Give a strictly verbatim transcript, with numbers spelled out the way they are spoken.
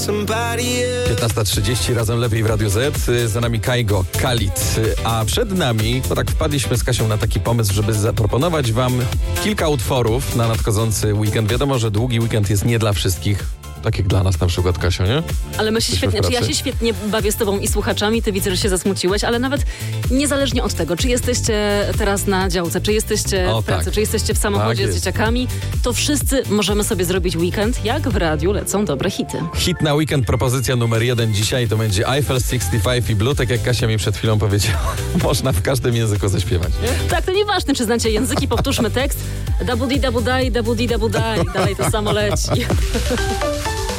piętnasta trzydzieści, razem lepiej w Radiu Z. Za nami Kaigo, Khalid. A przed nami, bo tak wpadliśmy z Kasią na taki pomysł, żeby zaproponować wam kilka utworów na nadchodzący weekend. Wiadomo, że długi weekend jest nie dla wszystkich. Tak jak dla nas na przykład, Kasio, nie? Ale my się świetnie, czy ja się świetnie bawię z tobą i słuchaczami, ty widzę, że się zasmuciłeś, ale nawet niezależnie od tego, czy jesteście teraz na działce, czy jesteście o, w pracy, tak. czy jesteście w samochodzie tak z dzieciakami, to wszyscy możemy sobie zrobić weekend, jak w radiu lecą dobre hity. Hit na weekend, propozycja numer jeden dzisiaj to będzie Eiffel sześćdziesiąt pięć i Blue, tak jak Kasia mi przed chwilą powiedziała. Można w każdym języku zaśpiewać, nie? Tak, to nieważne, czy znacie języki, powtórzmy tekst. Dabudi, dabudaj, dabudi, dabudaj. Dalej to samo leci.